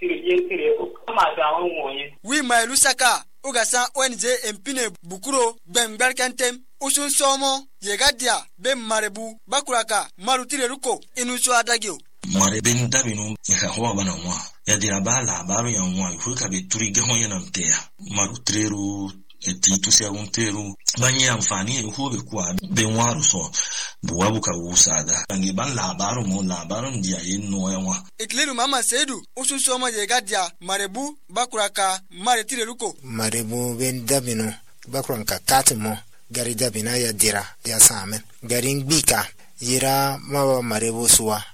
wi mailu saka ugasa ONG empine bukuro bemberkantem usun somo yegadia be marebu bakuraka marutire ruko inuso adagio mareben dabinu ya hawa bana mwa ya dirabala baru ya mwa hulka be turiga honya namtea marutreru etitu se agunteru banye amfani hobe kwa benwaru so buwabu ka usada ngi ban labaru mo labaru ndia yeno yanwa ikliru mama sedu usun somo yegadia marebu bakuraka maretire ruko marebu ben dabinu bakuranka katimo gari dabina ya dira ya samen garin bika yira mawa marebu suwa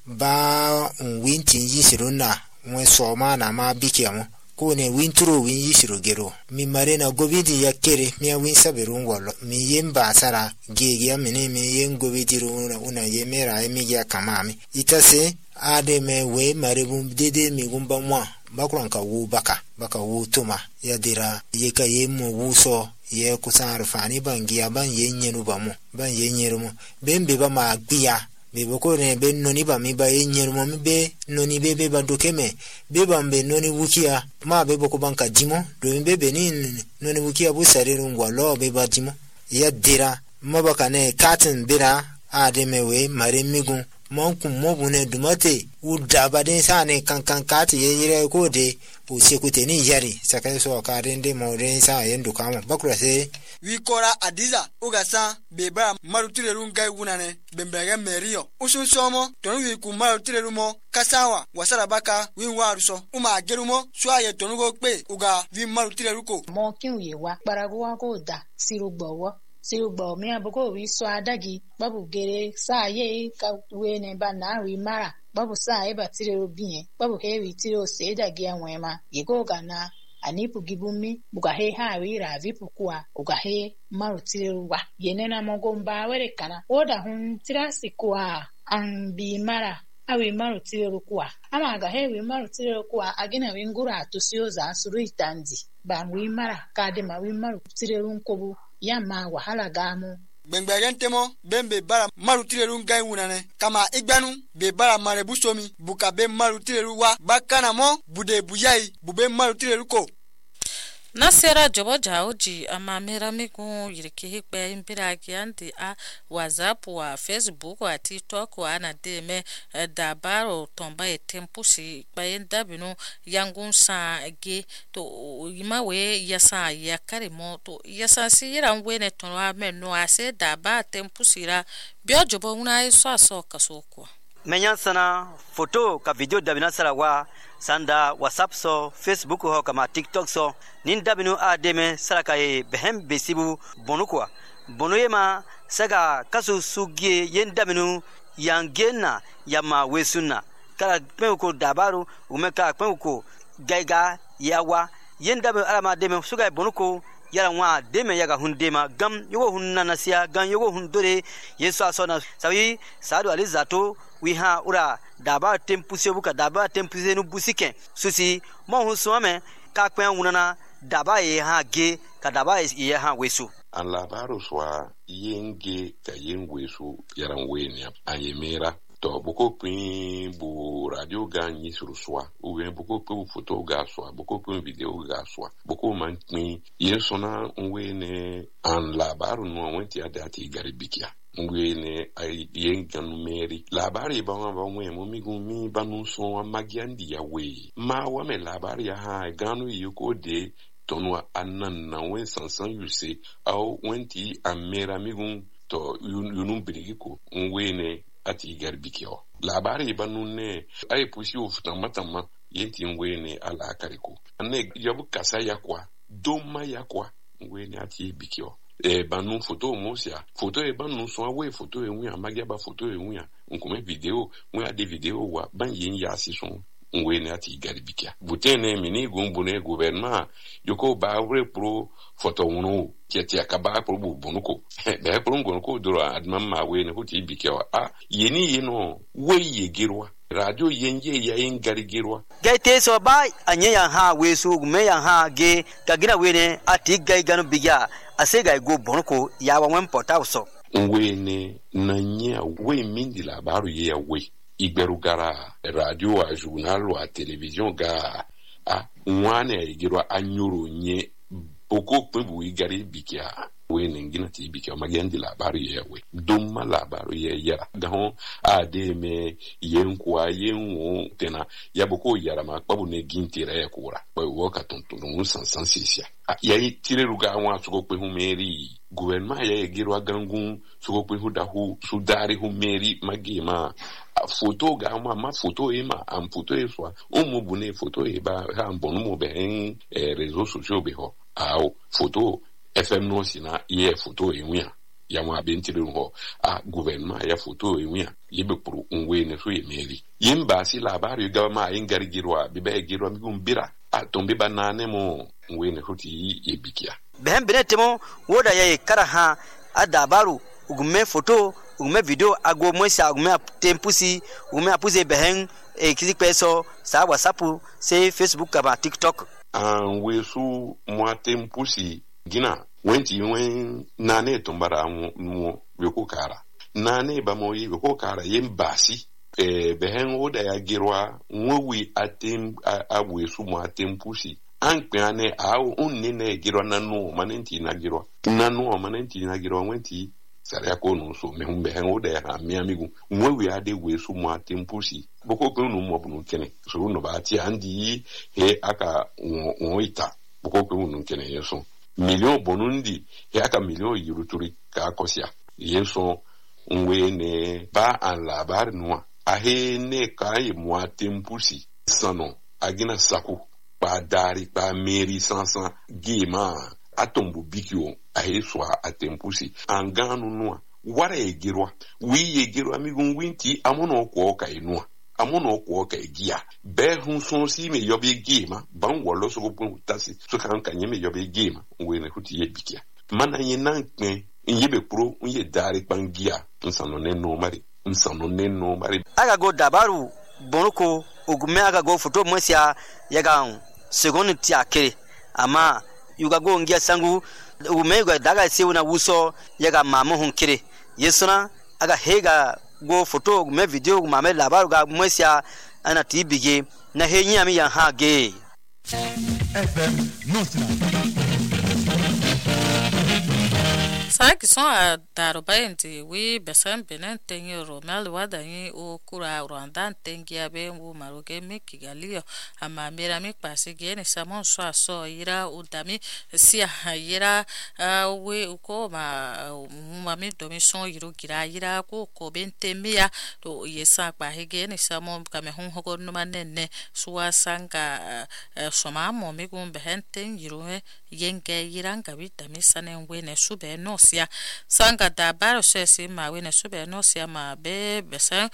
ba wintin yisiruna mwe soma na ma bikiamo kone wintro win yisiro gero mi marena gobidi yakere mi win saberu ngolo mi yemba sara gege ya mene mi yen gobidi ru una yemera mi ya kamami itase ade me we marebu dede mi gumba mwa bakuranka wu baka wu tuma ya dira yeka yemu wuso ye kusar fani bangiya ban yenyenu bamu ban yenyeru mo bembe ba ma gbiya be boko ne be noni ba mi ba yenyeru mo mi be noni be ba dokeme be ba mbe noni wukia ma be boko banka jimo do mi be ni noni wukia bu sariru ngwalo be ba jimo ya dira mabaka ne katin bira ademewe mare migun monku mobune dumate udaba den sane kankan kati yire ko de o sekute ni yari sakai so ka rende mo den sa yendu kama bakura se wi kora adiza ugasa beba marutire rungai wunane bembega merio usun somo tonu wi ku marutire rumo kasawa wasara baka wi waruso uma gerumo swaye tonugo pe uga wi marutire ruko mo kinwe wa barago ko da sirugbowo Silugbo mi aboko wi so adagi babu gere sa ye ka we ne ba na ri mara babu sa e ba tire obiyen babu he wi tire o se dagi anwema yego ga na anipu gibumi buga he ha wi ra vipu kwa uga he maru tire wa yene na mogomba were kana oda hun tira sikwa an bi mara awi maru tire kwa ama ga he wi maru tire kwa agina wi ngura to sioza suru itandi ba wi mara ka de ma wi maru tire nkobu yama wahala gamu bengbegentemo bembe bara marutire rungai wunane kama igbanu be bara marebu somi buka be marutire ruwa bakana mo bude buyai bube marutire ruko Nasera jobo jaoji ama meramiku yiriki hikbe impira kianti a WhatsApp wa Facebook wa TikTok wa na deme dabaro tomba etempusi bayenda binu yangun sa ge to imawe yasa yakarimo to yasa sira ngwene tonwa meno ase daba tempusira bio jobo una iso aso kasoko menya sana foto ka video dabina sara wa sanda WhatsApp so Facebook ho kama TikTok so nin dabinu ademe saraka e behem besibu bonukwa bonoyema saga kasu sugie yen dabinu yangena yama wesuna kala penko dabaru umeka penko gaiga yawa yen dabinu alama deme suga bonuko yala wa deme yaga hundema gam yogo hunna nasia gam yogo hundore yesu asona sawi sadu alizato wi ha ura daba tempuse buka daba tempuse nu busike susi mo hu suame ka kwen wunana daba ye ha ge ka daba ye ha wesu an labaru swa yenge ka yengwesu yaran weni ayemera to boko pin bu radio ganyi sur swa ou bien boko pin photo ga swa boko pin video ga swa boko man pin yesona wene an labaru no wenti adati garibikia ngwene ay yengan meri labari ba mwe mi banu so magiandi ya we ma wa me labari ya ha ganu yuko de tonwa anan na wen sansan yuse au wenti amera migun to yunum brigiko ngwene ati garbikio labari banu ne ay pusi ufuta matama yenti ngwene ala kariko ane yabu kasa yakwa doma yakwa ngwene ati bikio banu photo mosia photo e banu so awe photo e nwia magia ba photo e nwia nkome video nwia de video wa ban yin ya si so ngwene ati garibikia butene mini gumbu ne gouvernement yoko ba wre pro photo wonu keti akaba pro bunuko be pro ngonuko duro admama we ne huti bikia a yeni yeno we yegirwa radio yenje ya yengarigirwa gaite so ba anye ya ha wesu me ya ha ge kagina we ne ati gaiganu bigya asega go bonko ya wa pota so ngwene nanya we mindi labaru ye we igberu gara radio a journal a television ga wane girwa anyuro nye boko pebu igari bikia we ningina ti bikia magandi labari yewe dumma labari ye yara gaho ade me yenkwa yenwo tena ya boko yara ma babu ne gintira ya kura boy woka tontunu sansan sisia ya tire ruga wa sugo pe humeri gouvernement ya girwa gangun sugo pe hudahu sudari humeri magema photo ga ma photo ema am photo eswa omo bune photo eba ha mbonu mo ben réseaux sociaux be ho au photo FM no sina ye photo enwia ya mo abentire ho gouvernement ya photo enwia yebe pro unwe ne so yemeli yimba si labari ga ma ingari girwa bibe girwa migumbira tombe banane mo unwe ne hoti yebikia behem benetemo woda ye karaha adabaru ugume photo ugume video ago moisa ugume tempusi ugume apuze behen kizi peso sa WhatsApp se Facebook kaba TikTok wesu mwa tempusi gina wenti wen nane tombara mu yokokara nane ba mo yokokara yembasi behen woda ya girwa nwowi atem awesu mwa tempusi ankpeane au unnene girwa nanu manenti na girwa wenti sare ko no so me humbe hen oda ya mi amigu nwewi ade wesu mu atempusi boko ko no mo bunu kene so no ba ti andi he aka oita boko ko no kene yeso million bonundi he aka million yuruturi ka kosia yeso nwe ne ba an labar no ahe ne kai mu atempusi sano agina saku ba dari ba meri sansan gema atombu bikio aheswa atempusi anganu nua wara egirwa wi egirwa migun winti amono ko ka enua amono ko ka egia be hun son si me yobe gema ban wolo so ko tasi so kan kan yeme yobe gema we ne huti yebikia mana yenan kne yebe pro unye dari bangia nsano ne no mari aga go dabaru bonuko ogume aga go photo mosia yaga seconde ti akere ama yuga go ngia sangu umega daga se una wuso yaga mamu hunkire yesuna aga hega go photo me video mame labaru ga mwesia ana tibige na henya mi ya hage FM Notna Saki son a darobaenti we besan benen tengi Romel wadani o kura Rwanda tengi abe wo maroke mi Kigali ama mera mi pasi gene samon so ira udami sia ira we uko ma mi domison yiro gira ira ko bente mia to yesa pa hegene samon kame hon hogo no manene suwa sanga soma mo mi gum behenten yiro yenge yiranga bitami sanen we ne sube no sia sanga da baro sesi ma we ne sube no sia ma be besen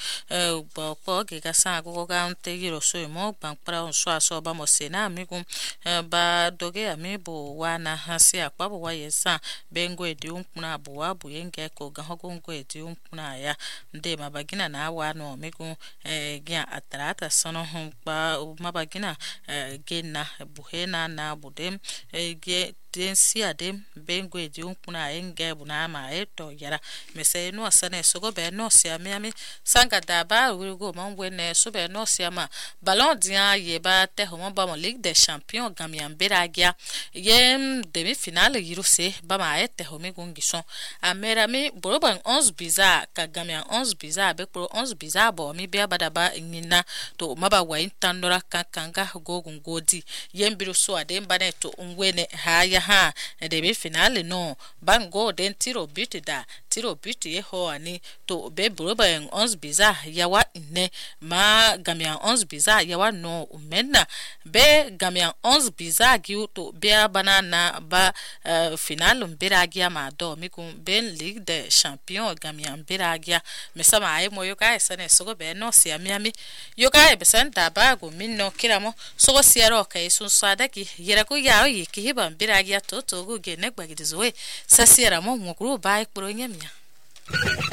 ko giga sa go ga nte yiro so mo ban para on so ba mo sena mi gum ba doge ami bo wana hasi akwa bo wa yesa bengo edi umpuna bo wa bu yenge ko ga hogo ngo edi umpuna ya nde mabagina na wa no mi gum gya atrata sono ba mabagina gena buhena na budem ge densi adem bengo edi umpuna enge buna ma eto yara mese no asane sogo be no sia miami sanga da ba go manwe ne so be no sia ma ballon dia ye ba te homo ba mo Ligue des Champions gamian beragia yem demi finale yirose ba ma ete homi gungison amerami boroban 11 bizarre ka gamian 11 bizarre be pro 11 bizarre bo mi be abadaba nina to maba wa intandora kankanga go gungodi yem biru so adem ba ne to unwene ha demi finale no bango den tiro biti ye ho ani to be broba en 11 bizarre yawa ne ma gamian 11 bizarre yawa no umena be gamian 11 bizarre gi to be banana ba final mbiragia ma do mi kun ben Ligue des Champions gamian mbiragia mesama ai moyo kai sane sogo be no sia miami yo kai be santa ba go minno kiramo sogo siaro kai sun sadaki yera ko yawo yiki hiba mbiragia to go gene gbagidizoe sasiera mo mukuru ba ikporo nyamia